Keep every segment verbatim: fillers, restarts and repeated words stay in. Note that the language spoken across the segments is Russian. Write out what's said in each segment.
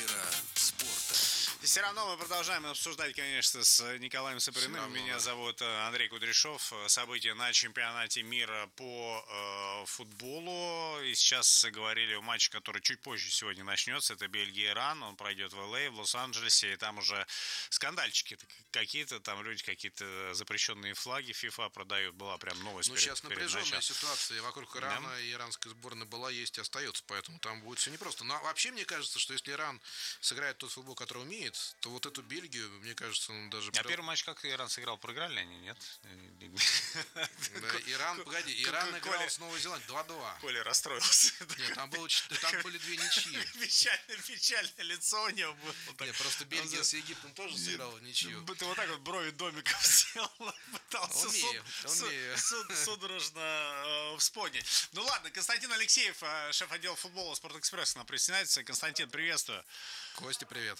Вечера спорта. И все равно мы продолжаем обсуждать, конечно, с Николаем Саприным. Меня зовут Андрей Кудряшов. События на чемпионате мира по э, футболу. И сейчас говорили о матче, который чуть позже сегодня начнется. Это Бельгия-Иран. Он пройдет в Эл Эй, в Лос-Анджелесе. И там уже скандальчики какие-то. Там люди какие-то запрещенные флаги FIFA продают. Была прям новость. Ну, перед, сейчас перед напряженная началом. ситуация вокруг Ирана, Да. и иранской сборной была, есть и остается. Поэтому там будет все непросто. Но вообще, мне кажется, что если Иран сыграет тот футбол, который умеет, то вот эту Бельгию, мне кажется, он даже... А первый матч как Иран сыграл? Проиграли они, нет? Да, Иран, погоди, Иран играл с Новой Зеландией два-два. Коля расстроился. Нет, там, было, там были две ничьи. Печальное, печальное лицо у него было. Нет, просто Бельгия с Египтом тоже сыграла ничью. Ты вот так вот брови домиком сделал, пытался Умею, суд, умею. суд, суд, судорожно э, вспомнить. Ну ладно, Константин Алексеев, э, шеф отдела футбола «Спортэкспресс», нам присоединяется. Константин, приветствую. Костя, привет.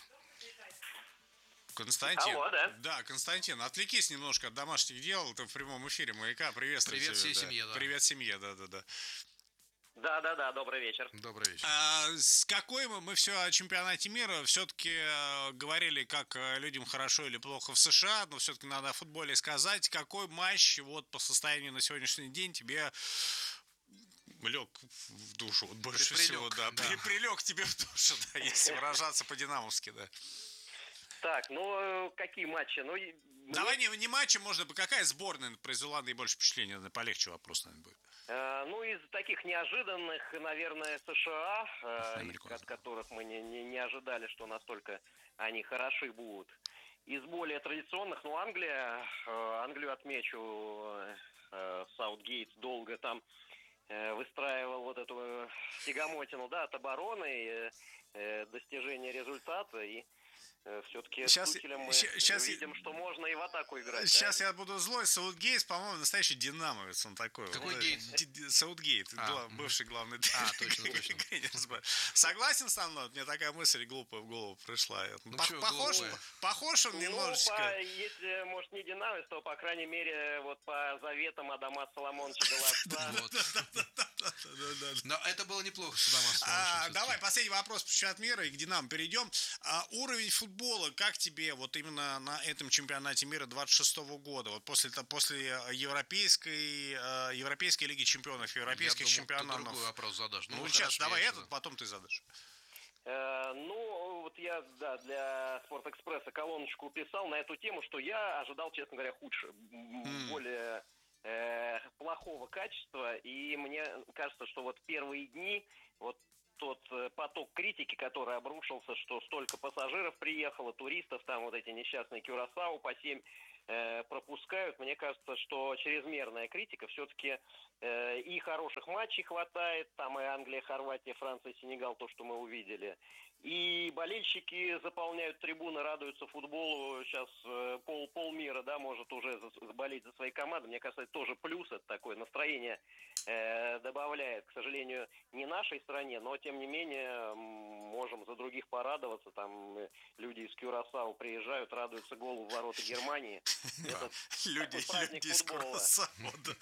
Константин. Алло, да? Да, Константин, отвлекись немножко от домашних дел. Ты в прямом эфире «Маяка». Приветствую Привет тебя, всей да. семье, да. Привет семье, да-да-да. Да-да-да, добрый вечер. Добрый вечер. А, с какой мы, мы все о чемпионате мира все-таки э, говорили, как э, людям хорошо или плохо в США, но все-таки надо о футболе сказать. Какой матч вот по состоянию на сегодняшний день тебе лег в душу? Вот больше Прилег, всего, да. да. При, прилег тебе в душу, да, если выражаться по-динамовски, да. Так, ну, какие матчи? Ну, и- Давай не, не матчи, можно бы. Какая сборная произвела наибольшее впечатление? Наверное, полегче вопрос, наверное, будет. э, ну, из таких неожиданных, наверное, США, э, Американцы. от которых мы не, не, не ожидали, что настолько они хороши будут. Из более традиционных, ну, Англия, э, Англию отмечу, э, Саутгейт долго там э, выстраивал вот эту э, тягомотину, да, от обороны, э, э, достижения результата, и все-таки с Щас- Тухелем мы ща- щас- видим, что можно и в атаку играть. Сейчас да? я буду злой. Саутгейт, по-моему, настоящий динамовец. Он такой. Какой Вот, гейт? Д- Д- Саутгейт, А, гла- мгм. бывший главный А, точно, точно. тренер. Согласен со мной? Мне такая мысль глупая в голову пришла. Ну, Пох- чё похож, глупая? похож он Ну, немножечко. по- если, может, не динамовец, то, по крайней мере, вот по заветам Адама Соломоновича Голодца. Вот. Да-да-да. Но это было неплохо, что Дамас А, давай, последний вопрос по чемпионату мира, и к Динамо перейдем. А, уровень футбола, как тебе вот именно на этом чемпионате мира двадцать шестого года? Вот после, после европейской, э, европейской лиги чемпионов, европейских Я думал, чемпионатов. ты другой вопрос задашь. Ну, Ну, сейчас, хорошо, давай я этот, сюда. потом ты задашь. Э, Ну, вот я, да, для Спортэкспресса колоночку писал на эту тему, что я ожидал, честно говоря, худшего, м, более э, плохого качества, и мне кажется, что вот первые дни, вот тот э, поток критики, который обрушился, что столько пассажиров приехало, туристов, там вот эти несчастные Кюрасау по семь э, пропускают, мне кажется, что чрезмерная критика, все-таки э, и хороших матчей хватает, там и Англия, Хорватия, Франция, Сенегал, то, что мы увидели, и болельщики заполняют трибуны, радуются футболу, сейчас э, пол, полмира, да, может уже за- заболеть за свои команды, мне кажется, это тоже плюс, это такое настроение э, добавляет, к сожалению, не нашей стране, но тем не менее м, можем за других порадоваться, там э, люди из Кюрасау приезжают, радуются голу в ворота Германии. Это Люди, такой праздник люди из футбола. Курасао, да.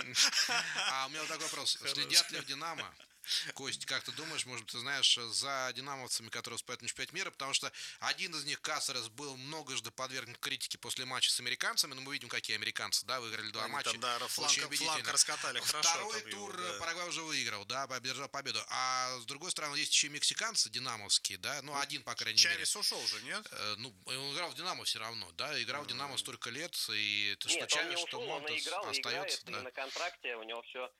А у меня вот такой вопрос. Следят ли в «Динамо»? Кость, как ты думаешь, может быть, ты знаешь, за динамовцами, которые выступают на чемпионате мира, потому что один из них, Касарес, был многожды подвергнут критике после матча с американцами, но мы видим, какие американцы, да, выиграли два Они матча. там, да, фланг- очень убедительно. фланг раскатали хорошо Второй там тур его, да. Парагвай уже выиграл, да, одержал победу. А с другой стороны, есть еще и мексиканцы динамовские, да, ну, один, по крайней мере. Чавес ушел же, нет? Э, Ну, он играл в «Динамо» все равно, да, играл в «Динамо» столько лет, и ты Нет, что он не Чавес, что ушел, он и Монтес играл, и играет, остается, и да. на контракте, у него все,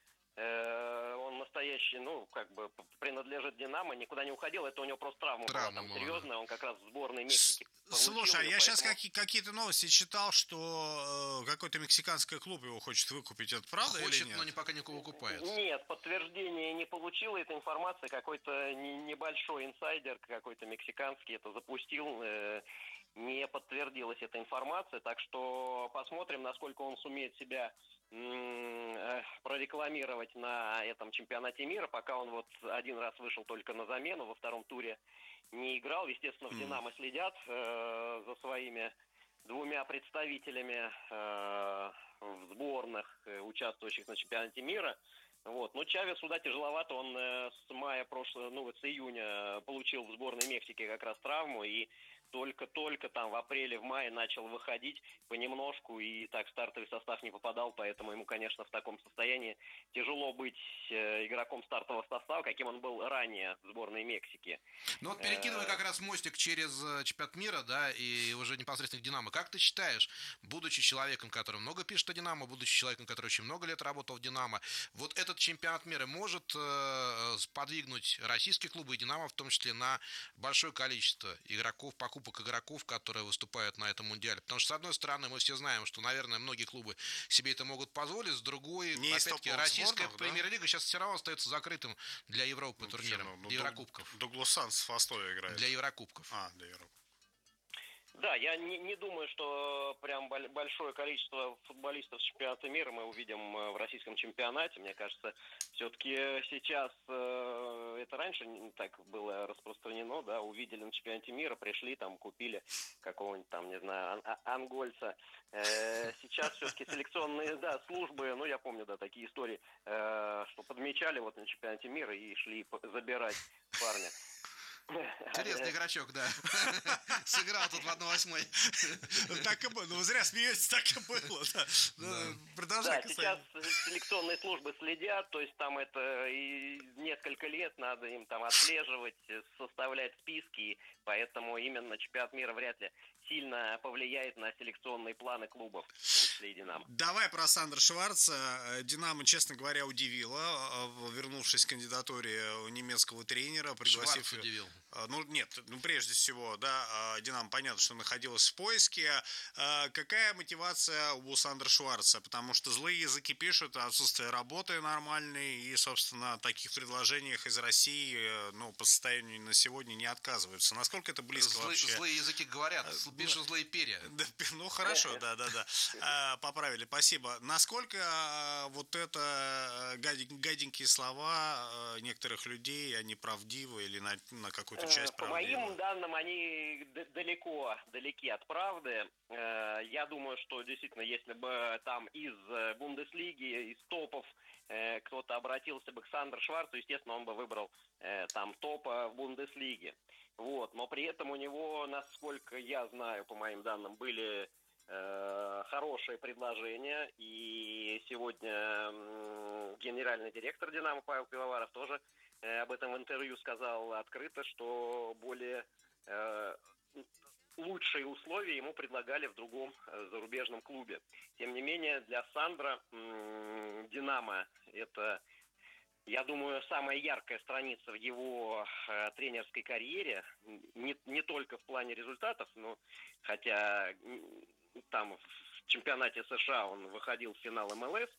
он настоящий, ну, как бы принадлежит «Динамо», никуда не уходил, это у него просто травма, Травма была там была, серьезная, он как раз в сборной Мексики получил Слушай, а её, я сейчас поэтому- какие-то новости читал, что э, какой-то мексиканский клуб его хочет выкупить. Это правда Хочет, или нет? но не пока никого выкупает. Нет, подтверждения не получила эта информация, какой-то не- небольшой инсайдер, какой-то мексиканский это запустил, э, не подтвердилась эта информация, так что посмотрим, насколько он сумеет себя м, э, прорекламировать на этом чемпионате мира, пока он вот один раз вышел только на замену, во втором туре не играл, естественно, в «Динамо» следят э, за своими двумя представителями э, в сборных, э, участвующих на чемпионате мира. Вот. Но Чавесу, да, тяжеловато, он э, с мая прошлого, ну вот с июня получил в сборной Мексики как раз травму, и только-только там в апреле, в мае начал выходить понемножку, и так в стартовый состав не попадал, поэтому ему, конечно, в таком состоянии тяжело быть э, игроком стартового состава, каким он был ранее в сборной Мексики. Ну вот перекидывая как раз мостик через чемпионат мира, да, и уже непосредственно к «Динамо», как ты считаешь, будучи человеком, который много пишет о «Динамо», будучи человеком, который очень много лет работал в «Динамо», вот этот чемпионат мира может э, сподвигнуть российские клубы и «Динамо» в том числе на большое количество игроков, покупок игроков, которые выступают на этом мундиале? Потому что, с одной стороны, мы все знаем, что, наверное, многие клубы себе это могут позволить, с другой, не опять-таки, российская сборных, премьер-лига да? сейчас все равно остается закрытым для Европы ну, турниром, ну, для Еврокубков. Дуглас Санс в основе играет. Для Еврокубков. А, для Еврокубков. Да, я не, не думаю, что прям большое количество футболистов с чемпионата мира мы увидим в российском чемпионате. Мне кажется, все-таки сейчас э, это раньше не так было распространено, да, увидели на чемпионате мира, пришли, там, купили какого-нибудь там, не знаю, ан- ангольца. Э, сейчас все-таки селекционные, да, службы, ну, я помню, да, такие истории, э, что подмечали вот на чемпионате мира и шли забирать парня. Интересный игрочок, да. Сыграл тут в одной восьмой. Так и было. Ну, зря смеетесь, так и было. Да, сейчас селекционные службы следят, то есть там это и несколько лет надо им там отслеживать, составлять списки, поэтому именно чемпионат мира вряд ли сильно повлияет на селекционные планы клубов, в том числе и «Динамо». Давай про Сандра Шварца. «Динамо», честно говоря, удивило, вернувшись к кандидатуре немецкого тренера, пригласив... Шварц удивил. Ну, нет, ну, прежде всего, да, «Динамо», понятно, что находилась в поиске. Какая мотивация у Сандра Шварца? Потому что злые языки пишут о отсутствии работы нормальной, и, собственно, таких предложениях из России, ну, по состоянию на сегодня не отказываются. Насколько это близко Злые, вообще? Злые языки говорят, пишут злые перья. Ну, хорошо, да-да-да. Поправили, спасибо. Насколько вот это гаденькие слова некоторых людей, они правдивы или на, на какую-то часть По правдивы? моим данным, они далеко, далеки от правды. Я думаю, что действительно, если бы там из Бундеслиги, из топов кто-то обратился бы к Сандру Шварцу, естественно, он бы выбрал там топа в Бундеслиге. Вот. Но при этом у него, насколько я знаю, по моим данным, были э, хорошие предложения. И сегодня э, генеральный директор «Динамо» Павел Пивоваров тоже э, об этом в интервью сказал открыто, что более э, лучшие условия ему предлагали в другом э, зарубежном клубе. Тем не менее, для Сандра э, «Динамо» это... Я думаю, самая яркая страница в его э, тренерской карьере, не, не только в плане результатов, но хотя э, там в чемпионате США он выходил в финал эм эл эс,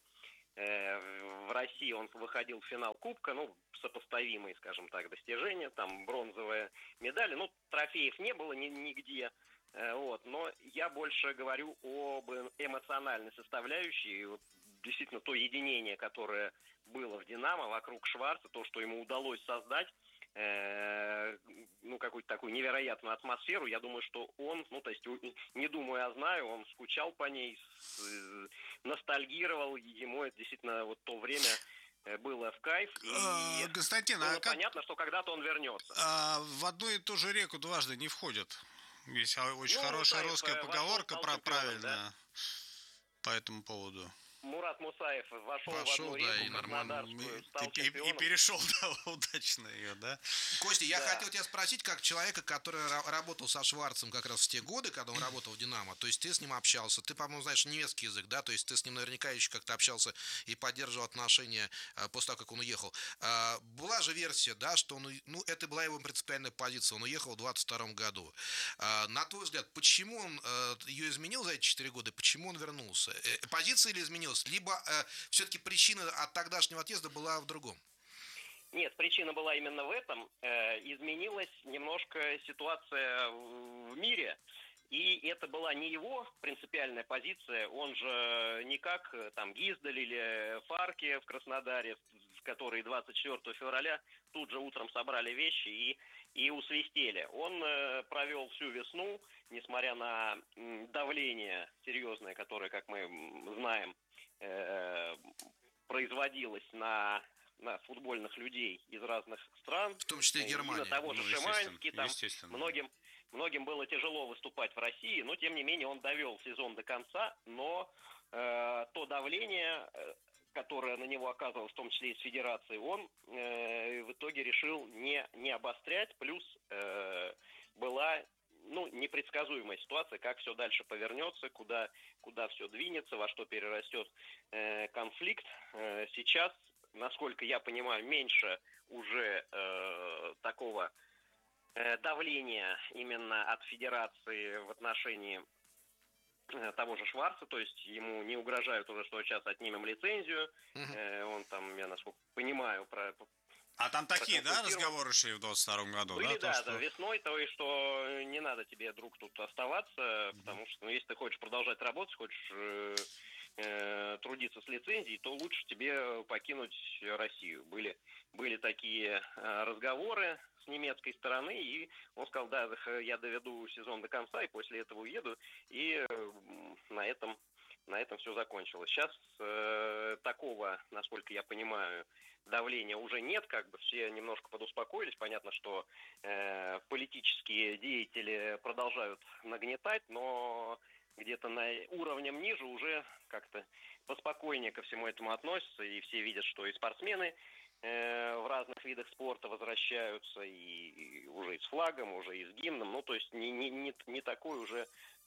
э, в России он выходил в финал Кубка, ну, сопоставимые, скажем так, достижения, там бронзовая медаль, ну, трофеев не было ни, нигде, э, вот, но я больше говорю об эмоциональной составляющей, вот, действительно, то единение, которое было в «Динамо» вокруг Шварца, то, что ему удалось создать, э, ну, какую-то такую невероятную атмосферу, я думаю, что он, ну, то есть, не думаю, а знаю, он скучал по ней, с, э, ностальгировал, ему это действительно вот то время было в кайф, и Константин, было а как... понятно, что когда-то он вернется. А в одну и ту же реку дважды не входят. Есть очень ну, хорошая Мусаев русская поговорка про правильная да? по этому поводу. Мурат Мусаев вошел, вошел в одну да, реку, и краснодарскую, стал и, чемпионом. И перешел, да, удачно ее, да? Костя, я да. хотел тебя спросить, как человека, который работал со Шварцем как раз в те годы, когда он работал в «Динамо», то есть ты с ним общался, ты, по-моему, знаешь немецкий язык, да, то есть ты с ним наверняка еще как-то общался и поддерживал отношения после того, как он уехал. Была же версия, да, что он, ну, это была его принципиальная позиция, он уехал в двадцать втором году. На твой взгляд, почему он ее изменил за эти четыре года, почему он вернулся? Позиция или изменилась? Либо все-таки причина от тогдашнего отъезда была в другом? Нет, причина была именно в этом. Э, изменилась немножко ситуация в мире, и это была не его принципиальная позиция. Он же не как там Гиздель или Фарки в Краснодаре, которые двадцать четвёртого февраля тут же утром собрали вещи и, и усвистели. Он э, провел всю весну, несмотря на м, давление серьезное, которое, как мы знаем, производилось на, на футбольных людей из разных стран. В том числе и Германия. Того же Ну, Шиманский, там естественно. многим, многим было тяжело выступать в России, но тем не менее он довел сезон до конца, но э, то давление, э, которое на него оказывалось, в том числе из Федерации, он э, в итоге решил не, не обострять, плюс э, была ну, непредсказуемая ситуация, как все дальше повернется, куда, куда все двинется, во что перерастет э, конфликт. Э, сейчас, насколько я понимаю, меньше уже э, такого э, давления именно от Федерации в отношении э, того же Шварца, то есть ему не угрожают уже, что сейчас отнимем лицензию. Uh-huh. Э, он там, я насколько понимаю, про... А там такие, да, разговоры шли в двадцать втором году? Были, да, да, то, что... весной, то есть, что не надо тебе, друг, тут оставаться, mm-hmm. потому что, ну, если ты хочешь продолжать работать, хочешь э, э, трудиться с лицензией, то лучше тебе покинуть Россию. Были, были такие э, разговоры с немецкой стороны, и он сказал, да, я доведу сезон до конца, и после этого уеду, и э, на этом, на этом все закончилось. Сейчас э, такого, насколько я понимаю, давления уже нет, как бы все немножко подуспокоились. Понятно, что э, политические деятели продолжают нагнетать, но где-то на уровнем ниже уже как-то поспокойнее ко всему этому относятся, и все видят, что и спортсмены э, в разных видах спорта возвращаются, и, и уже и с флагом, уже и с гимном, ну, то есть не, не, не, не такой уже...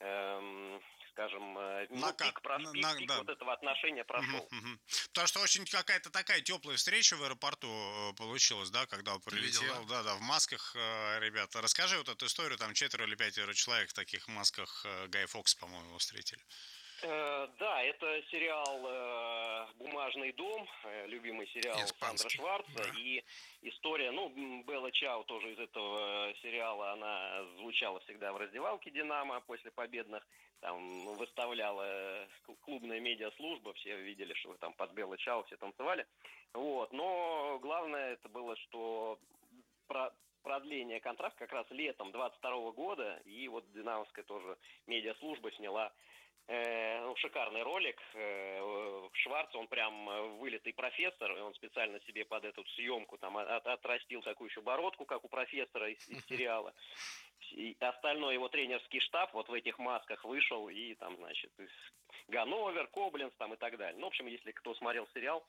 Э, скажем, ну, пик, про, пик, на, пик да. вот этого отношения прошел. Угу, угу. Потому что очень какая-то такая теплая встреча в аэропорту получилась, да, когда он прилетел, видел, да? да, да, в масках, ребята. Расскажи вот эту историю, там четверо или пятеро человек в таких масках, Гай Фокс, по-моему, встретили. Э, да, это сериал э, «Бумажный дом», э, любимый сериал Сандра Шварца, да. И история, ну, Белла Чао тоже из этого сериала, она звучала всегда в раздевалке «Динамо» после победных, там выставляла клубная медиаслужба, все видели, что там под Белла Чао все танцевали, вот, но главное это было, что про продление контракта как раз летом двадцать второго года, и вот динамовская тоже медиаслужба сняла Э, ну, шикарный ролик. Э, Шварц, он прям вылитый профессор, и он специально себе под эту съемку там от, отрастил такую еще бородку, как у профессора из, из сериала. И остальной его тренерский штаб вот в этих масках вышел, и там, значит, Ганновер, Кобленц там и так далее. Ну, в общем, если кто смотрел сериал,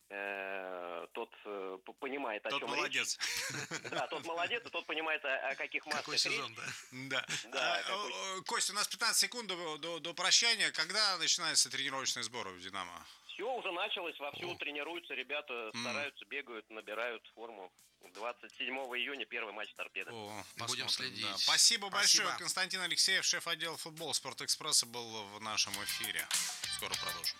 э, тот э, понимает, о тот чем молодец. речь. Да, тот молодец, и тот понимает, о, о каких масках какой сезон, речь. Да. да. да а, какой... Кость, у нас пятнадцать секунд до, до, до прощания. Когда начинается тренировочный сбор в «Динамо»? Все уже началось, вовсю О. тренируются ребята, стараются, mm. бегают, набирают форму. двадцать седьмого июня первый матч «Торпедо». О, будем следить. Да. Спасибо, Спасибо большое. Константин Алексеев, шеф отдела футбола «Спортэкспресса», был в нашем эфире. Скоро продолжим.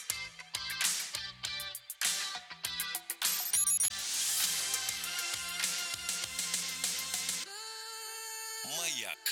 Маяк.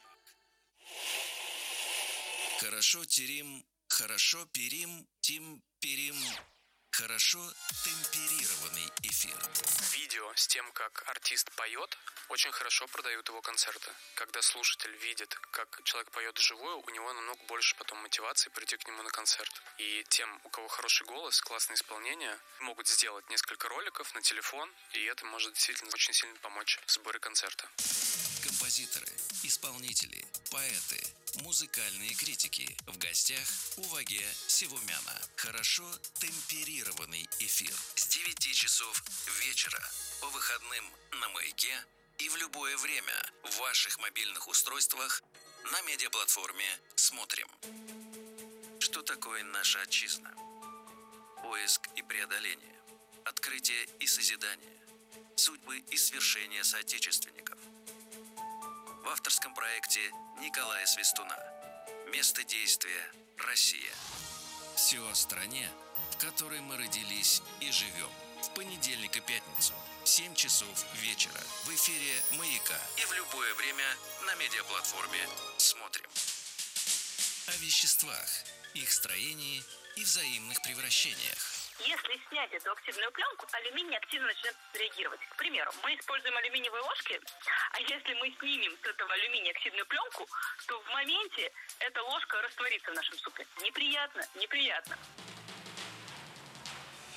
Хорошо терим, хорошо перим, тим перим. Хорошо темперированный эфир. Видео с тем, как артист поет, очень хорошо продают его концерты. Когда слушатель видит, как человек поет вживую, у него намного больше потом мотивации прийти к нему на концерт. И тем, у кого хороший голос, классное исполнение, могут сделать несколько роликов на телефон, и это может действительно очень сильно помочь в сборе концерта. Композиторы, исполнители, поэты, музыкальные критики. В гостях у Ваге Севумяна. Хорошо темперированный эфир. С девяти часов вечера по выходным на Маяке и в любое время в ваших мобильных устройствах на медиаплатформе «Смотрим». Что такое наша отчизна? Поиск и преодоление. Открытие и созидание. Судьбы и свершения соотечественников. В авторском проекте Николая Свистуна. Место действия – Россия. Все о стране, в которой мы родились и живем. В понедельник и пятницу в семь часов вечера в эфире «Маяка» и в любое время на медиаплатформе «Смотрим». О веществах, их строении и взаимных превращениях. Если снять эту активную пленку, алюминий активно начнет реагировать. К примеру, мы используем алюминиевые ложки, а если мы снимем с этого алюминия активную пленку, то в моменте эта ложка растворится в нашем супе. Неприятно, неприятно.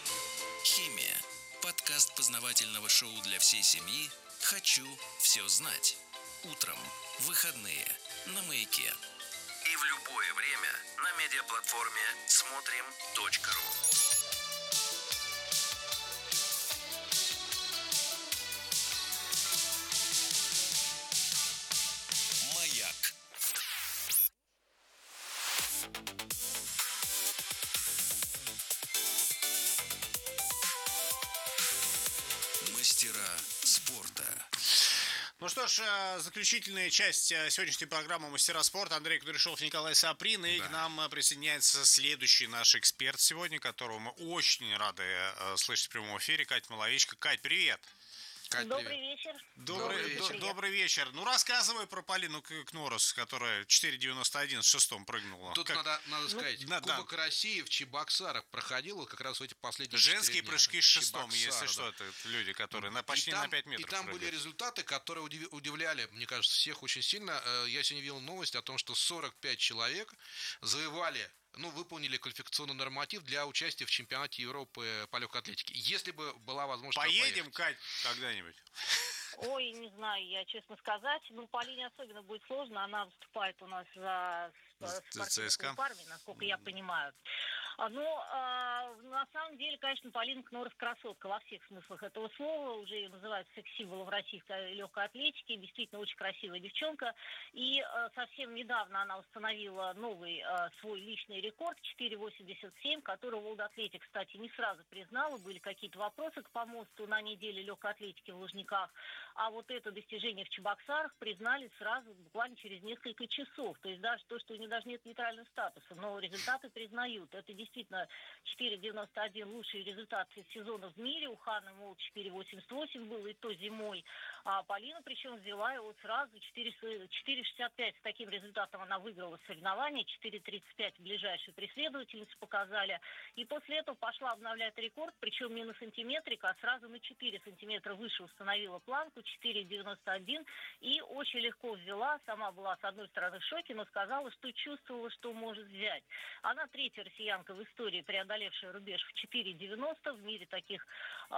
Химия. Подкаст познавательного шоу для всей семьи «Хочу все знать». Утром, в выходные, на Маяке. И в любое время на медиаплатформе смотрим точка ру. Маяк. Мастера спорта. Ну что ж, заключительная часть сегодняшней программы «Мастера спорта». Андрей Кудряшов, Николай Саприн. И да. К нам присоединяется следующий наш эксперт сегодня, которого мы очень рады слышать в прямом эфире. Катя Маловичка. Кать, привет. Кать, добрый вечер. Добрый, добрый вечер. Добрый вечер. Ну, рассказывай про Полину Кнорос, которая четыре девяносто один с шестом прыгнула. Тут как... надо, надо сказать, ну, Кубок да. России в Чебоксарах проходил как раз в эти последние женские дня. прыжки с шестом, если да. что, это люди, которые на, почти там, на пять метров И там прыгают. Были результаты, которые удивляли, мне кажется, всех очень сильно. Я сегодня видел новость о том, что сорок пять человек завоевали, ну, выполнили квалификационный норматив для участия в чемпионате Европы по легкой атлетике. Если бы была возможность... Поедем, Кать, когда-нибудь? Ой, не знаю, я честно сказать. Ну, Полине особенно будет сложно. Она выступает у нас за спортивным парами, насколько я понимаю. Ну, э, на самом деле, конечно, Полина Кнорос красотка во всех смыслах этого слова. Уже ее называют секс-символом российской легкой атлетики. Действительно, очень красивая девчонка. И э, совсем недавно она установила новый э, свой личный рекорд четыре восемьдесят семь, который World Athletics, кстати, не сразу признала. Были какие-то вопросы к помосту на неделе легкой атлетики в Лужниках. А вот это достижение в Чебоксарах признали сразу, буквально через несколько часов. То есть даже то, что у нее даже нет нейтрального статуса, но результаты признают. Это действительно четыре девяносто один лучший результат сезона в мире. У Ханны Мол четыре восемьдесят восемь было, и то зимой. А Полина, причем, взяла его сразу четыре шестьдесят пять. С таким результатом она выиграла соревнования. четыре тридцать пять ближайшие преследовательницы показали. И после этого пошла обновлять рекорд, причем не на сантиметрик, а сразу на четыре сантиметра выше установила планку, четыре девяносто один. И очень легко взяла. Сама была, с одной стороны, в шоке, но сказала, что чувствовала, что может взять. Она третья россиянка в истории, преодолевшая рубеж в четыре девяносто. В мире таких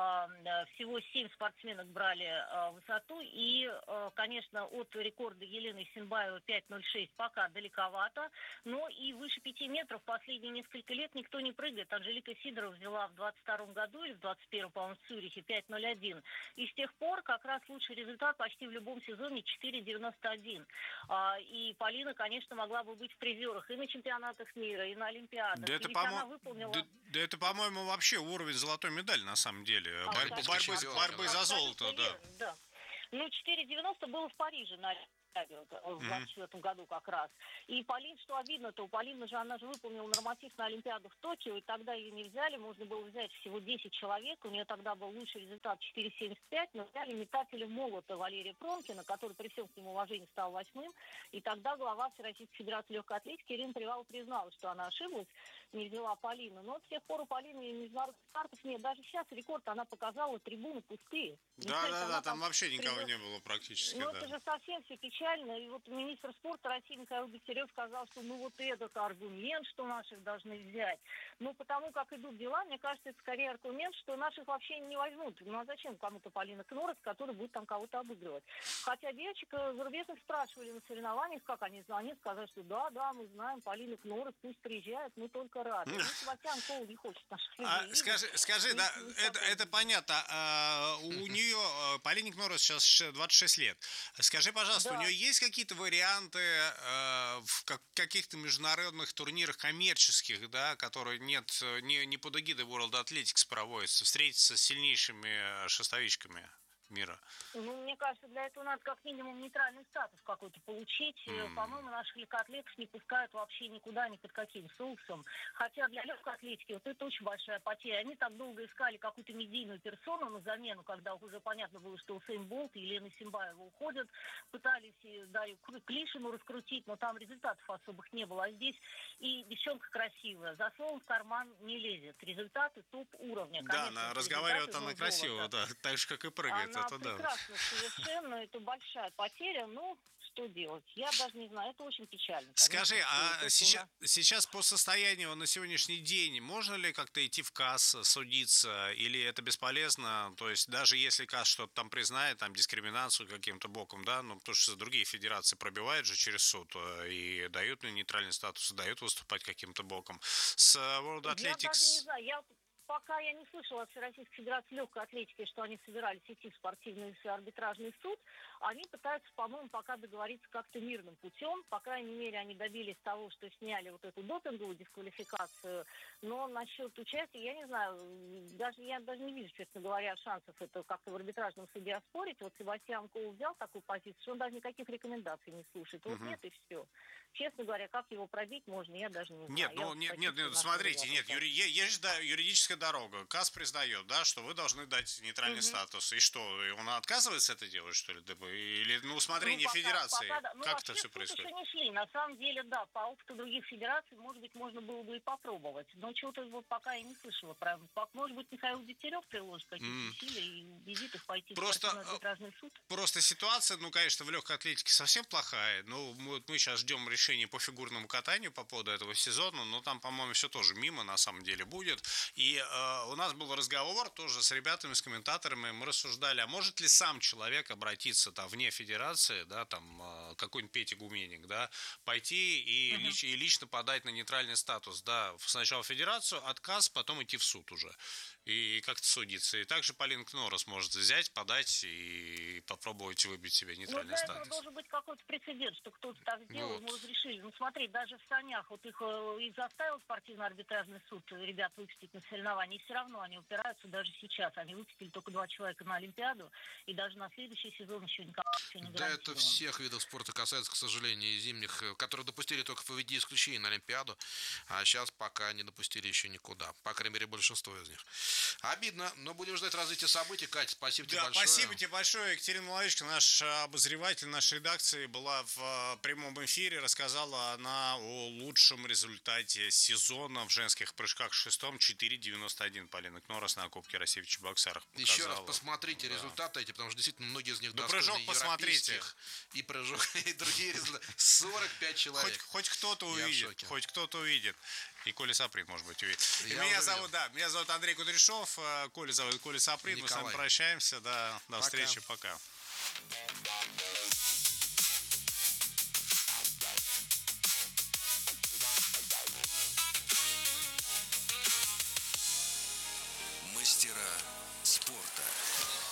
э, всего семь спортсменок брали э, высоту. И, э, конечно, от рекорда Елены Синбаевой пять ноль шесть пока далековато. Но и выше пяти метров последние несколько лет никто не прыгает. Анжелика Сидорова взяла в двадцать втором году или в двадцать первом, по-моему, в Цюрихе пять ноль один. И с тех пор как раз лучший результат почти в любом сезоне четыре девяносто один. А, и Полина, конечно, могла бы быть в призерах и на чемпионатах мира, и на Олимпиадах. Да это, по-моему, выполнила... да, да это, по-моему, вообще уровень золотой медали, на самом деле. А, Борь... Борьбы, борьбы, борьбы за золото, да. да. Ну, четыре девяносто было в Париже на в двадцать четвёртом году как раз. И Полин, что обидно-то, у Полины же, она же выполнила норматив на Олимпиаду в Токио, и тогда ее не взяли, можно было взять всего десять человек, у нее тогда был лучший результат четыре семьдесят пять, но взяли метателя молота Валерия Пронкина, который при всем к нему уважении стал восьмым, и тогда глава Всероссийской Федерации легкой атлетики Ирина Привалова признала, что она ошиблась, не взяла Полину, но с тех пор у Полины международных стартов нет, даже сейчас рекорд она показала, трибуны пустые. Да-да-да, там вообще никого призна... не было практически. Ну да. это же совсем все печально. И вот министр спорта России Михаил Дегтярев сказал, что ну вот этот аргумент, что наших должны взять. Ну потому как идут дела, мне кажется, это скорее аргумент, что наших вообще не возьмут. Ну а зачем кому-то Полина Кнорос, который будет там кого-то обыгрывать? Хотя девочек зарубежных спрашивали на соревнованиях, как они знали, они сказали, что да, да, мы знаем, Полина Кнорос, пусть приезжает, мы только рады. Ну, Себастьян Коул не хочет наших людей. А, скажи, скажи, да, это, это понятно. А, у нее, Полине Кнорос сейчас двадцать шесть лет. Скажи, пожалуйста, да. У нее есть какие-то варианты э, в как, каких-то международных турнирах коммерческих, да, которые нет, не, не под эгидой World Athletics проводятся, встретиться с сильнейшими шестовичками мира? Ну, мне кажется, для этого надо как минимум нейтральный статус какой-то получить. Mm. По-моему, наших легкоатлетов не пускают вообще никуда, ни под каким соусом. Хотя для легкой атлетики вот это очень большая потеря. Они так долго искали какую-то медийную персону на замену, когда уже понятно было, что Усейн Болт и Елена Симбаева уходят. Пытались и Дарью Клишину раскрутить, но там результатов особых не было. А здесь и девчонка красивая, за словом в карман не лезет. Результаты топ-уровня. Да, она разговаривает она красиво, да, так же, как и прыгает. Она это прекрасно да. совершенно, это большая потеря, но что делать? Я даже не знаю, это очень печально. Скажи, конечно, а сейчас, сейчас по состоянию на сегодняшний день можно ли как-то идти в КАС, судиться, или это бесполезно? То есть даже если КАС что-то там признает, там дискриминацию каким-то боком, да, ну потому что другие федерации пробивают же через суд и дают нейтральный статус, дают выступать каким-то боком. С World Athletics... Я даже не знаю, я... Пока я не слышала от Российской Федерации легкой атлетики, что они собирались идти в спортивный арбитражный суд, они пытаются, по-моему, пока договориться как-то мирным путем. По крайней мере, они добились того, что сняли вот эту допинговую дисквалификацию. Но насчет участия, я не знаю, даже я даже не вижу, честно говоря, шансов это как-то в арбитражном суде оспорить. Вот Себастьян Коу взял такую позицию, что он даже никаких рекомендаций не слушает. Вот uh-huh. нет и все. Честно говоря, как его пробить можно, я даже не знаю. Нет, ну, нет, нет, нет, смотрите, нет, юри, есть да, юридическая дорога. КАС признает, да, что вы должны дать нейтральный mm-hmm. статус. И что, он отказывается это делать, что ли? Или на усмотрение ну, пока, федерации? Пока, ну, как это все происходит? Еще не шли. На самом деле, да, по опыту других федераций, может быть, можно было бы и попробовать. Но чего-то вот пока я не слышала. Правда. Может быть, Михаил Дегтярев приложит какие-то mm. усилия и убедит их пойти просто, в арбитражный суд. Просто ситуация, ну, конечно, в легкой атлетике совсем плохая. Ну, мы, мы сейчас ждем решения по фигурному катанию по поводу этого сезона, но там, по-моему, все тоже мимо, на самом деле, будет. И э, у нас был разговор тоже с ребятами, с комментаторами, мы рассуждали, а может ли сам человек обратиться там вне федерации, да, там э, какой-нибудь Петя Гуменник, да, пойти и, uh-huh. лич, и лично подать на нейтральный статус, да, сначала в федерацию, отказ, потом идти в суд уже. И как-то судиться. И также Полин Кнорос может взять, подать и попробовать выбить себе нейтральный ну, для статус. Этого должен быть какой-то прецедент, что кто-то так сделал, вот. Ему разрешили. Ну, смотри, даже в санях, вот их, их заставил спортивно-арбитражный суд ребят выпустить на соревнования, и все равно они упираются даже сейчас. Они выпустили только два человека на Олимпиаду, и даже на следующий сезон еще никак не гарантировано. Да, это всех видов спорта касается, к сожалению, и зимних, которые допустили только в виде исключения на Олимпиаду, а сейчас пока не допустили еще никуда. По крайней мере, большинство из них. Обидно, но будем ждать развития событий. Катя, спасибо тебе да, большое. Спасибо тебе большое. Екатерина Маловичка, наш обозреватель нашей редакции, была в прямом эфире. Рассказала она о лучшем результате сезона в женских прыжках в шестом. четыре девяносто один Полина Кнорос на Кубке России в Чебоксарах показала. Еще раз посмотрите да. результаты эти, потому что действительно многие из них да достойны прыжок посмотрите. И прыжок, и другие результаты. сорок пять человек. Хоть, хоть кто-то увидит. Хоть кто-то увидит. И Коля Саприн, может быть, увидит. Меня зовут, да, меня зовут Андрей Кудряшов. Коля зовут Коля Саприн. Мы с вами прощаемся. Да, до встречи. Пока.